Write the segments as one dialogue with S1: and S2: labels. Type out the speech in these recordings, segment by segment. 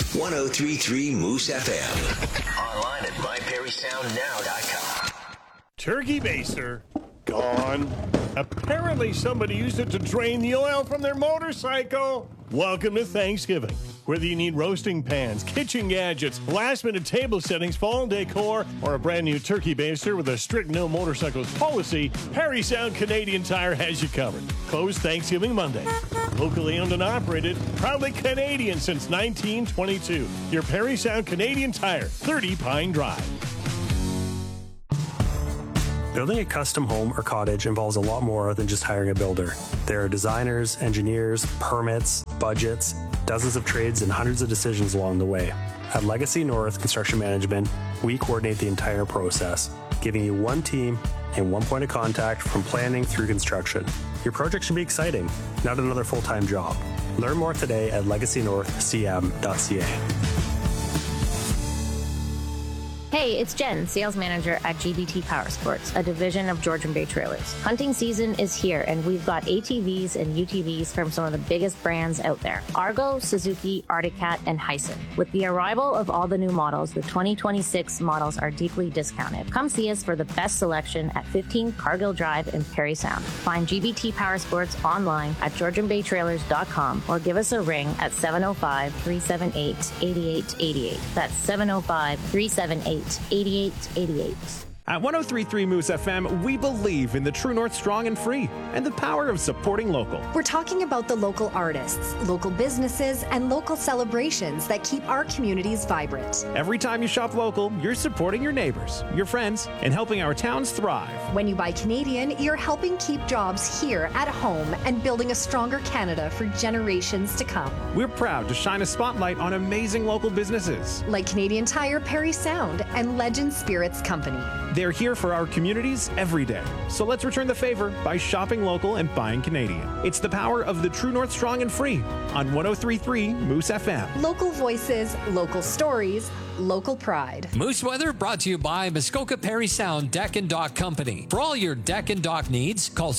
S1: 1033 Moose FM. Online at myperrysoundnow.com.
S2: Turkey baster gone. Apparently somebody used it to drain the oil from their motorcycle. Welcome to Thanksgiving. Whether you need roasting pans, kitchen gadgets, last-minute table settings, fall decor, or a brand new turkey baster with a strict no motorcycles policy, Parry Sound Canadian Tire has you covered. Closed Thanksgiving Monday. Locally owned and operated, proudly Canadian since 1922. Your Parry Sound Canadian Tire, 30 Pine Drive.
S3: Building a custom home or cottage involves a lot more than just hiring a builder. There are designers, engineers, permits, budgets, dozens of trades, and hundreds of decisions along the way. At Legacy North Construction Management, we coordinate the entire process, giving you one team and one point of contact from planning through construction. Your project should be exciting, not another full-time job. Learn more today at legacynorthcm.ca.
S4: Hey, it's Jen, sales manager at GBT Powersports, a division of Georgian Bay Trailers. Hunting season is here, and we've got ATVs and UTVs from some of the biggest brands out there. Argo, Suzuki, Arctic Cat, and Hyson. With the arrival of all the new models, the 2026 models are deeply discounted. Come see us for the best selection at 15 Cargill Drive in Parry Sound. Find GBT Powersports online at georgianbaytrailers.com or give us a ring at 705-378-8888. That's 705-378-8888.
S5: At 1033 Moose FM, we believe in the True North strong and free and the power of supporting local.
S6: We're talking about the local artists, local businesses, and local celebrations that keep our communities vibrant.
S5: Every time you shop local, you're supporting your neighbors, your friends, and helping our towns thrive.
S6: When you buy Canadian, you're helping keep jobs here at home and building a stronger Canada for generations to come.
S5: We're proud to shine a spotlight on amazing local businesses
S6: like Canadian Tire, Parry Sound, and Legend Spirits Company.
S5: They're here for our communities every day. So let's return the favor by shopping local and buying Canadian. It's the power of the True North strong and free on 1033 Moose FM.
S6: Local voices, local stories, local pride.
S7: Moose Weather brought to you by Muskoka Parry Sound Deck and Dock Company. For all your deck and dock needs, call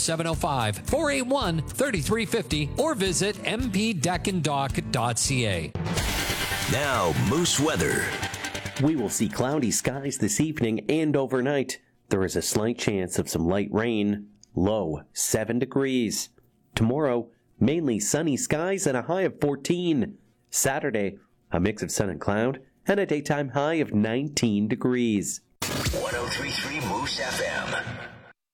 S7: 705-481-3350 or visit mpdeckanddock.ca.
S1: Now, Moose Weather.
S8: We will see cloudy skies this evening and overnight. There is a slight chance of some light rain. Low 7 degrees. Tomorrow, mainly sunny skies and a high of 14. Saturday, a mix of sun and cloud and a daytime high of 19 degrees.
S1: 1033 Moose FM.